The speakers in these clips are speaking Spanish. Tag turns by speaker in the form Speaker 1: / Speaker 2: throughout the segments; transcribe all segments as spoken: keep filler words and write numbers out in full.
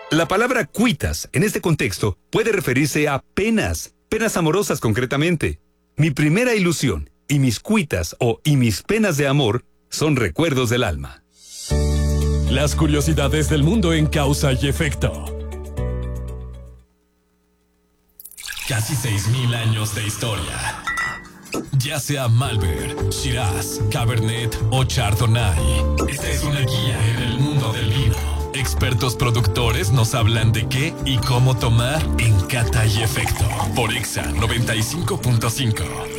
Speaker 1: La palabra cuitas, en este contexto, puede referirse a penas, penas amorosas concretamente. Mi primera ilusión y mis cuitas o y mis penas de amor son recuerdos del alma.
Speaker 2: Las curiosidades del mundo en causa y efecto. Casi seis mil años de historia. Ya sea Malbec, Shiraz, Cabernet o Chardonnay, esta es una guía en el mundo del vino. Expertos productores nos hablan de qué y cómo tomar en Cata y Efecto por Exa noventa y cinco punto cinco.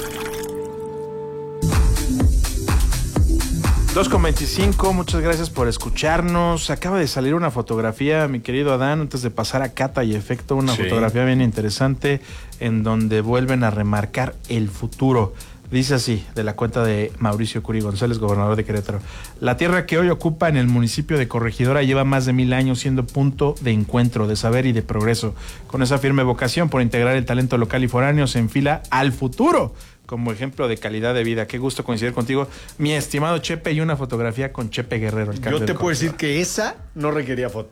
Speaker 3: dos con veinticinco, muchas gracias por escucharnos. Acaba de salir una fotografía, mi querido Adán, antes de pasar a Cata y Efecto, una sí. fotografía bien interesante en donde vuelven a remarcar el futuro. Dice así, de la cuenta de Mauricio Curi González, gobernador de Querétaro. La tierra que hoy ocupa en el municipio de Corregidora lleva más de mil años siendo punto de encuentro, de saber y de progreso. Con esa firme vocación por integrar el talento local y foráneo se enfila al futuro como ejemplo de calidad de vida. Qué gusto coincidir contigo, mi estimado Chepe, y una fotografía con Chepe Guerrero. El
Speaker 4: Yo te puedo decir que esa no requería foto.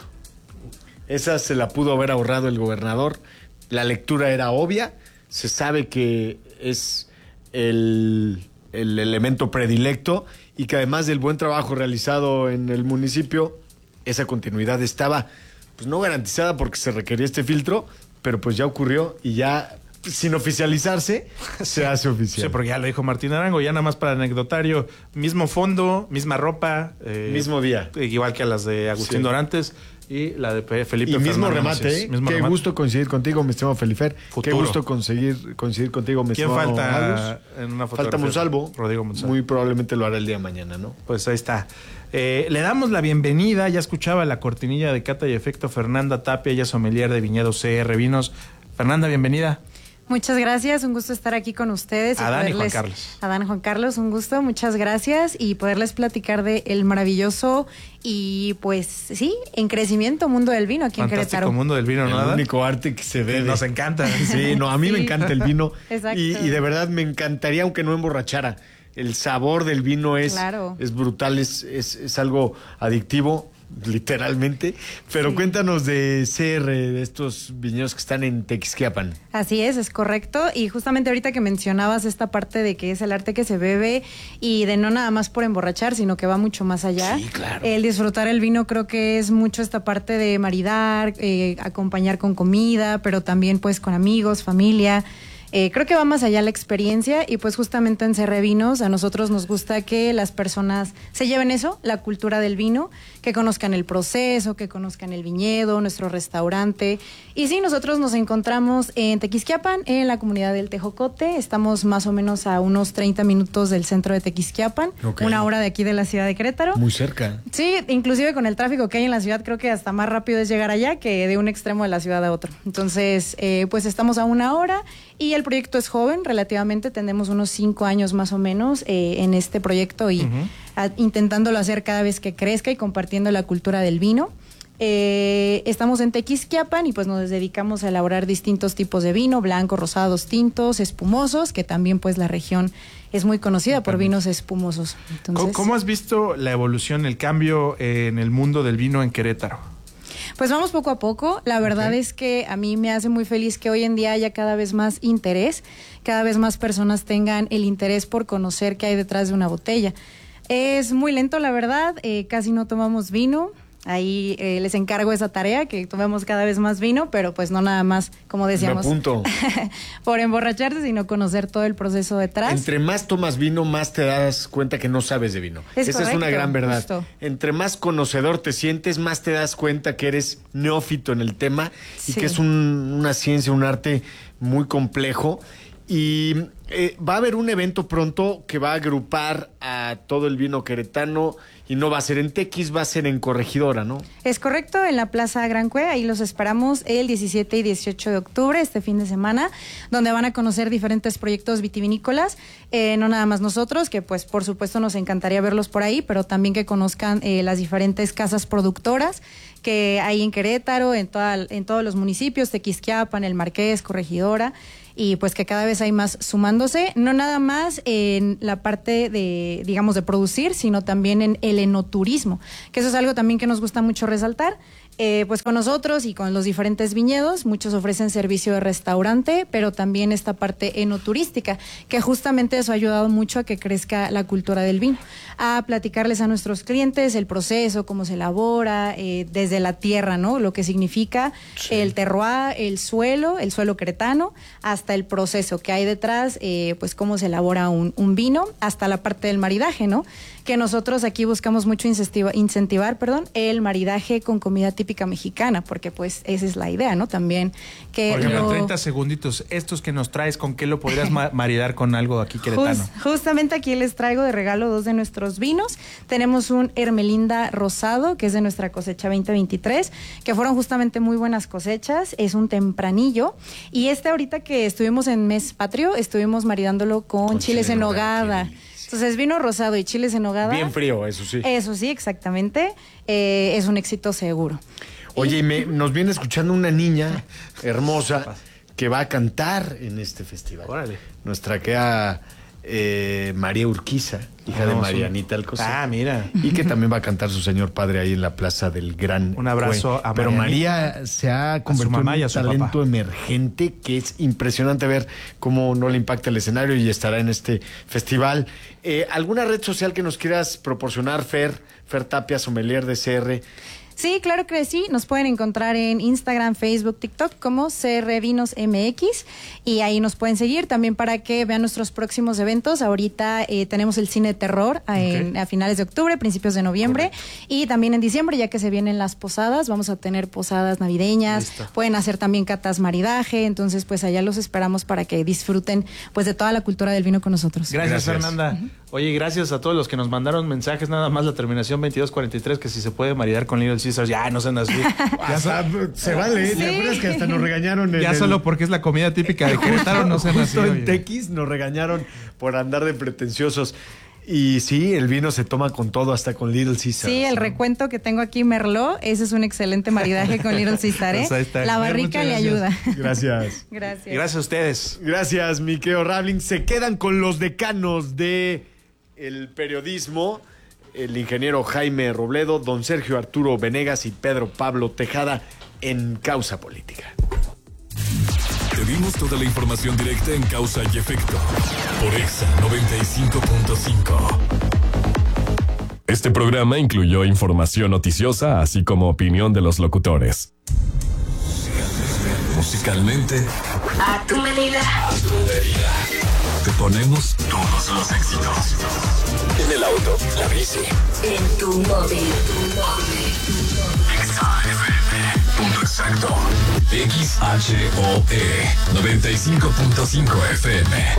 Speaker 4: Esa se la pudo haber ahorrado el gobernador. La lectura era obvia. Se sabe que es el, el elemento predilecto y que además del buen trabajo realizado en el municipio, esa continuidad estaba pues no garantizada porque se requería este filtro, pero pues ya ocurrió y ya sin oficializarse, se hace oficial.
Speaker 3: Sí, porque ya lo dijo Martín Arango, ya nada más para anecdotario, mismo fondo, misma ropa.
Speaker 4: Eh, mismo día.
Speaker 3: Igual que a las de Agustín sí. Dorantes y la de Felipe
Speaker 4: Y mismo
Speaker 3: Fernández.
Speaker 4: remate, ¿eh?
Speaker 3: Mismo
Speaker 4: Qué
Speaker 3: remate.
Speaker 4: gusto coincidir contigo, mi estimado Felifer.
Speaker 3: Futuro.
Speaker 4: Qué gusto conseguir, coincidir contigo, mi
Speaker 3: ¿Quién
Speaker 4: estimado
Speaker 3: falta
Speaker 4: Agus?
Speaker 3: en una fotografía?
Speaker 4: Falta Monsalvo.
Speaker 3: Rodrigo Monsalvo.
Speaker 4: Muy probablemente lo hará el día de mañana, ¿no?
Speaker 3: Pues ahí está. Eh, le damos la bienvenida, ya escuchaba la cortinilla de Cata y Efecto, Fernanda Tapia, ella es sommelier de Viñedo C R Vinos. Fernanda, bienvenida.
Speaker 5: Muchas gracias, un gusto estar aquí con ustedes.
Speaker 3: Adán y, poderles, y Juan Carlos.
Speaker 5: Adán y Juan Carlos, un gusto, muchas gracias. Y poderles platicar de el maravilloso y pues sí, en crecimiento mundo del vino aquí
Speaker 3: Fantástico
Speaker 5: en Querétaro.
Speaker 3: mundo del vino, ¿no?
Speaker 4: El único arte que se ve.
Speaker 3: Nos encanta.
Speaker 4: Sí, no, a mí sí. me encanta el vino.
Speaker 5: Exacto.
Speaker 4: Y, y de verdad me encantaría, aunque no emborrachara. El sabor del vino es,
Speaker 5: claro.
Speaker 4: es brutal, es, es, es algo adictivo. Literalmente, pero sí. Cuéntanos de C R, de estos viñedos que están en Tequisquiapan.
Speaker 5: Así es, es correcto, y justamente ahorita que mencionabas esta parte de que es el arte que se bebe y de no nada más por emborrachar, sino que va mucho más allá.
Speaker 4: Sí, claro.
Speaker 5: El disfrutar el vino creo que es mucho esta parte de maridar, eh, acompañar con comida, pero también pues con amigos, familia. Eh, creo que va más allá la experiencia y pues justamente en C R Vinos a nosotros nos gusta que las personas se lleven eso, la cultura del vino, que conozcan el proceso, que conozcan el viñedo, nuestro restaurante. Y sí, nosotros nos encontramos en Tequisquiapan, en la comunidad del Tejocote. Estamos más o menos a unos treinta minutos del centro de Tequisquiapan, okay. Una hora de aquí de la ciudad de Querétaro.
Speaker 4: Muy cerca.
Speaker 5: Sí, inclusive con el tráfico que hay en la ciudad, creo que hasta más rápido es llegar allá que de un extremo de la ciudad a otro. Entonces, eh, pues estamos a una hora y el proyecto es joven, relativamente, tenemos unos cinco años más o menos eh, en este proyecto y uh-huh. a, intentándolo hacer cada vez que crezca y compartiendo la cultura del vino. Eh, estamos en Tequisquiapan y pues nos dedicamos a elaborar distintos tipos de vino, blancos, rosados, tintos, espumosos, que también pues la región es muy conocida por vinos espumosos. Entonces,
Speaker 3: ¿Cómo, ¿Cómo has visto la evolución, el cambio en el mundo del vino en Querétaro?
Speaker 5: Pues vamos poco a poco. La verdad okay. es que a mí me hace muy feliz que hoy en día haya cada vez más interés, cada vez más personas tengan el interés por conocer qué hay detrás de una botella. Es muy lento, la verdad, eh, casi no tomamos vino. Ahí eh, les encargo esa tarea, que tomemos cada vez más vino, pero pues no nada más, como decíamos, por emborracharse, sino conocer todo el proceso detrás.
Speaker 4: Entre más tomas vino, más te das cuenta que no sabes de vino.
Speaker 5: Es
Speaker 4: Esa
Speaker 5: correcto,
Speaker 4: es una gran verdad.
Speaker 5: Justo.
Speaker 4: Entre más conocedor te sientes, más te das cuenta que eres neófito en el tema y sí. que es un, una ciencia, un arte muy complejo. Y eh, va a haber un evento pronto que va a agrupar a todo el vino queretano y no va a ser en Tequis, va a ser en Corregidora, ¿no?
Speaker 5: Es correcto, en la Plaza Gran Cue, ahí los esperamos el diecisiete y dieciocho de octubre, este fin de semana, donde van a conocer diferentes proyectos vitivinícolas, eh, no nada más nosotros, que pues por supuesto nos encantaría verlos por ahí, pero también que conozcan eh, las diferentes casas productoras que hay en Querétaro, en, toda, en todos los municipios, Tequisquiapan, El Marqués, Corregidora, y pues que cada vez hay más sumándose, no nada más en la parte de, digamos, de producir, sino también en el enoturismo, que eso es algo también que nos gusta mucho resaltar. Eh, pues con nosotros y con los diferentes viñedos, muchos ofrecen servicio de restaurante, pero también esta parte enoturística, que justamente eso ha ayudado mucho a que crezca la cultura del vino, a platicarles a nuestros clientes el proceso, cómo se elabora, eh, desde la tierra, ¿no? Lo que significa sí. el terroir, el suelo, el suelo cretano, hasta el proceso que hay detrás, eh, pues cómo se elabora un, un vino, hasta la parte del maridaje, ¿no? Que nosotros aquí buscamos mucho incentivar, incentivar perdón, el maridaje con comida típica mexicana, porque pues esa es la idea, ¿no? También que
Speaker 3: Por ejemplo,
Speaker 5: lo...
Speaker 3: treinta segunditos, estos que nos traes, ¿con qué lo podrías ma- maridar con algo aquí queretano?
Speaker 5: Just, justamente aquí les traigo de regalo dos de nuestros vinos. Tenemos un Hermelinda Rosado, que es de nuestra cosecha veinte veintitrés, que fueron justamente muy buenas cosechas, es un tempranillo, y este ahorita que estuvimos en Mes Patrio, estuvimos maridándolo con, con chiles en nogada. Entonces, vino rosado y chiles en nogada.
Speaker 4: Bien frío, eso sí.
Speaker 5: Eso sí, exactamente. Eh, es un éxito seguro.
Speaker 4: Oye, y me, nos viene escuchando una niña hermosa que va a cantar en este festival.
Speaker 3: Órale.
Speaker 4: Nuestra queda eh, María Urquiza, hija
Speaker 3: Ah,
Speaker 4: de
Speaker 3: no,
Speaker 4: Marianita
Speaker 3: sí.
Speaker 4: Alcocer.
Speaker 3: Ah, mira.
Speaker 4: Y que también va a cantar su señor padre ahí en la Plaza del Gran.
Speaker 3: Un abrazo
Speaker 4: Cue.
Speaker 3: a
Speaker 4: Pero
Speaker 3: Marianita,
Speaker 4: María se ha convertido
Speaker 3: mamá y
Speaker 4: en
Speaker 3: a
Speaker 4: un
Speaker 3: su
Speaker 4: talento
Speaker 3: papá.
Speaker 4: emergente que es impresionante ver cómo no le impacta el escenario y estará en este festival. Eh, ¿Alguna red social que nos quieras proporcionar, Fer? Fer Tapia, sommelier de C R.
Speaker 5: Sí, claro que sí. Nos pueden encontrar en Instagram, Facebook, TikTok como C R Vinos M X y ahí nos pueden seguir también para que vean nuestros próximos eventos. Ahorita eh, tenemos el cine terror en, okay. a finales de octubre, principios de noviembre. Correcto. Y también en diciembre, ya que se vienen las posadas, vamos a tener posadas navideñas. Listo. Pueden hacer también catas maridaje. Entonces, pues allá los esperamos para que disfruten pues de toda la cultura del vino con nosotros.
Speaker 3: Gracias, gracias. Fernanda. Uh-huh. Oye, gracias a todos los que nos mandaron mensajes, nada más la terminación veintidós cuarenta y tres, que si se puede maridar con Little Caesars, ya no sean así.
Speaker 4: Ya hasta, se vale, ¿sí? ¿Te acuerdas que hasta nos regañaron? En
Speaker 3: ya
Speaker 4: el...
Speaker 3: solo porque es la comida típica de Querétaro, no sean así.
Speaker 4: Justo en Tequis nos regañaron por andar de pretenciosos. Y sí, el vino se toma con todo, hasta con Little Caesar.
Speaker 5: Sí, el ¿no? recuento que tengo aquí, Merlot, ese es un excelente maridaje con Little Caesar, ¿eh? Pues la barrica le ayuda.
Speaker 4: Gracias.
Speaker 5: Gracias.
Speaker 3: Y gracias a ustedes.
Speaker 4: Gracias, mi querido Ravling. Se quedan con los decanos de el periodismo, el ingeniero Jaime Robledo, don Sergio Arturo Venegas y Pedro Pablo Tejada en Causa Política.
Speaker 2: Te dimos toda la información directa en Causa y Efecto por Exa noventa y cinco punto cinco. Este programa incluyó información noticiosa, así como opinión de los locutores. Musicalmente,
Speaker 6: a tu medida.
Speaker 2: A tu medida. Te ponemos todos los éxitos. En el auto, la bici.
Speaker 6: En tu móvil.
Speaker 2: Exa F M. Punto exacto. X H O E noventa y cinco punto cinco F M.